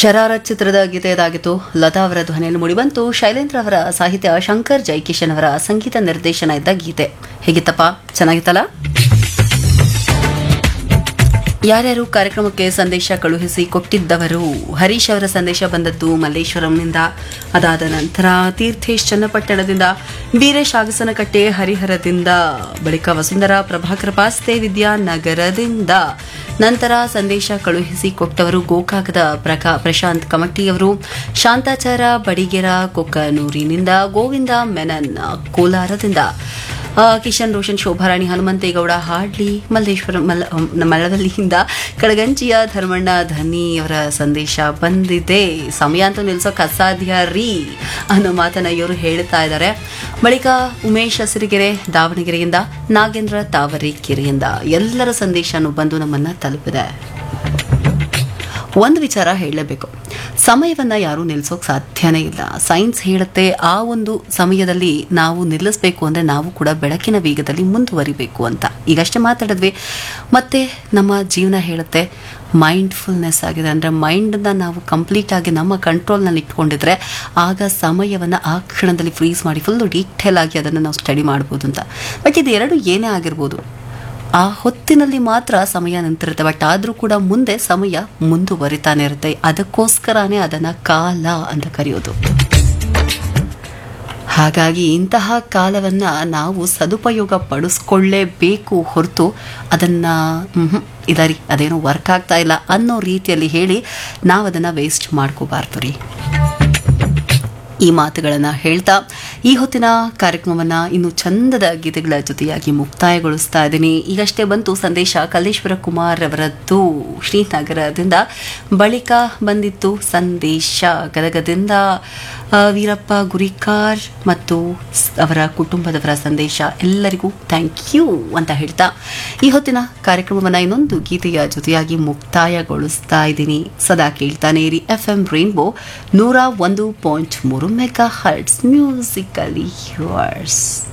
ಶರಾರತ್ ಚಿತ್ರದ ಗೀತೆ ಇದಾಗಿತ್ತು. ಲತಾ ಅವರ ಧ್ವನಿಯಲ್ಲಿ ಮೂಡಿಬಂತು. ಶೈಲೇಂದ್ರ ಅವರ ಸಾಹಿತ್ಯ, ಶಂಕರ್ ಜೈಕಿಶನ್ ಅವರ ಸಂಗೀತ ನಿರ್ದೇಶನ ಇದ್ದ ಗೀತೆ. ಹೇಗಿತ್ತಪ್ಪ? ಚೆನ್ನಾಗಿತ್ತಲ್ಲ? ಯಾರ್ಯಾರು ಕಾರ್ಯಕ್ರಮಕ್ಕೆ ಸಂದೇಶ ಕಳುಹಿಸಿ ಕೊಟ್ಟಿದ್ದವರು? ಹರೀಶ್ ಅವರ ಸಂದೇಶ ಬಂದದ್ದು ಮಲ್ಲೇಶ್ವರಂನಿಂದ. ಅದಾದ ನಂತರ ತೀರ್ಥೇಶ್ ಚನ್ನಪಟ್ಟಣದಿಂದ, ವೀರೇಶ್ ಆಗಸನಕಟ್ಟೆ ಹರಿಹರದಿಂದ, ಬಳಿಕ ವಸುಂಧರಾ ಪ್ರಭಾಕರ ಪಾಸ್ತೆ ವಿದ್ಯಾನಗರದಿಂದ. ನಂತರ ಸಂದೇಶ ಕಳುಹಿಸಿ ಕೊಟ್ಟವರು ಗೋಕಾಕದ ಪ್ರಶಾಂತ್ ಕಮಟ್ಟಿಯವರು, ಶಾಂತಾಚಾರ ಬಡಿಗೆರ ಕೊಕ್ಕನೂರಿನಿಂದ, ಗೋವಿಂದ ಮೆನನ್ ಕೋಲಾರದಿಂದ, ಕಿಶನ್ ರೋಷನ್, ಶೋಭಾರಾಣಿ, ಹನುಮಂತೇಗೌಡ ಹಾಡ್ಲಿ ಮಳವಳ್ಳಿಯಿಂದ, ಕಡಗಂಚಿಯ ಧರ್ಮಣ್ಣ ಧನಿ ಅವರ ಸಂದೇಶ ಬಂದಿದೆ. ಸಮಯ ಅಂತೂ ನಿಲ್ಸೋಕೆ ಅಸಾಧ್ಯ ರೀ ಅನ್ನೋ ಮಾತನ್ನ ಇವರು ಹೇಳ್ತಾ ಇದ್ದಾರೆ. ಬಳಿಕ ಉಮೇಶ್ ಹಸಿರಿಗೆರೆ ದಾವಣಗೆರೆಯಿಂದ, ನಾಗೇಂದ್ರ ತಾವರೆಕೆರೆಯಿಂದ ಎಲ್ಲರ ಸಂದೇಶನೂ ಬಂದು ನಮ್ಮನ್ನ ತಲುಪಿದೆ. ಒಂದು ವಿಚಾರ ಹೇಳಲೇಬೇಕು, ಸಮಯವನ್ನು ಯಾರೂ ನಿಲ್ಲಿಸೋಕೆ ಸಾಧ್ಯನೇ ಇಲ್ಲ. ಸೈನ್ಸ್ ಹೇಳುತ್ತೆ ಆ ಒಂದು ಸಮಯದಲ್ಲಿ ನಾವು ನಿಲ್ಲಿಸಬೇಕು ಅಂದರೆ ನಾವು ಕೂಡ ಬೆಳಕಿನ ವೇಗದಲ್ಲಿ ಮುಂದುವರಿಬೇಕು ಅಂತ. ಈಗಷ್ಟೇ ಮಾತಾಡಿದ್ವಿ. ಮತ್ತೆ ನಮ್ಮ ಜೀವನ ಹೇಳುತ್ತೆ ಮೈಂಡ್ಫುಲ್ನೆಸ್ ಆಗಿದೆ ಅಂದರೆ ಮೈಂಡನ್ನು ನಾವು ಕಂಪ್ಲೀಟ್ ಆಗಿ ನಮ್ಮ ಕಂಟ್ರೋಲ್ನಲ್ಲಿ ಇಟ್ಕೊಂಡಿದ್ರೆ ಆಗ ಸಮಯವನ್ನು ಆ ಕ್ಷಣದಲ್ಲಿ ಫ್ರೀಸ್ ಮಾಡಿ ಫುಲ್ಲು ಡೀಟೇಲ್ ಆಗಿ ಅದನ್ನು ನಾವು ಸ್ಟಡಿ ಮಾಡ್ಬೋದು ಅಂತ. ಬಟ್ ಇದು ಎರಡು ಏನೇ ಆಗಿರ್ಬೋದು, ಆ ಹೊತ್ತಿನಲ್ಲಿ ಮಾತ್ರ ಸಮಯ ನಿಂತಿರುತ್ತೆ. ಬಟ್ ಆದರೂ ಕೂಡ ಮುಂದೆ ಸಮಯ ಮುಂದುವರಿತಾನೆ ಇರುತ್ತೆ. ಅದಕ್ಕೋಸ್ಕರನೇ ಅದನ್ನು ಕಾಲ ಅಂತ ಕರೆಯೋದು. ಹಾಗಾಗಿ ಇಂತಹ ಕಾಲವನ್ನು ನಾವು ಸದುಪಯೋಗ ಪಡಿಸ್ಕೊಳ್ಳೇಬೇಕು ಹೊರತು ಅದನ್ನು ಇದರಿ ಅದೇನೋ ವರ್ಕ್ ಆಗ್ತಾ ಇಲ್ಲ ಅನ್ನೋ ರೀತಿಯಲ್ಲಿ ಹೇಳಿ ನಾವು ಅದನ್ನು ವೇಸ್ಟ್ ಮಾಡ್ಕೋಬಾರ್ದು ರೀ. ಈ ಮಾತುಗಳನ್ನು ಹೇಳ್ತಾ ಈ ಹೊತ್ತಿನ ಕಾರ್ಯಕ್ರಮವನ್ನು ಇನ್ನು ಚಂದದ ಗೀತೆಗಳ ಜೊತೆಯಾಗಿ ಮುಕ್ತಾಯಗೊಳಿಸ್ತಾ ಇದ್ದೀನಿ. ಈಗಷ್ಟೇ ಬಂತು ಸಂದೇಶ ಕಲ್ಲೇಶ್ವರ ಕುಮಾರ್ ಅವರದ್ದು ಶ್ರೀನಗರದಿಂದ. ಬಳಿಕ ಬಂದಿತ್ತು ಸಂದೇಶ ಗದಗದಿಂದ ವೀರಪ್ಪ ಗುರಿಕಾರ್ ಮತ್ತು ಅವರ ಕುಟುಂಬದವರ ಸಂದೇಶ. ಎಲ್ಲರಿಗೂ ಥ್ಯಾಂಕ್ ಯು ಅಂತ ಹೇಳ್ತಾ ಈ ಹೊತ್ತಿನ ಕಾರ್ಯಕ್ರಮವನ್ನು ಇನ್ನೊಂದು ಗೀತೆಯ ಜೊತೆಯಾಗಿ ಮುಕ್ತಾಯಗೊಳಿಸ್ತಾ ಇದ್ದೀನಿ. ಸದಾ ಕೇಳ್ತಾನೆ ಇರಿ FM rainbow 101.3 mega hertz, musically yours.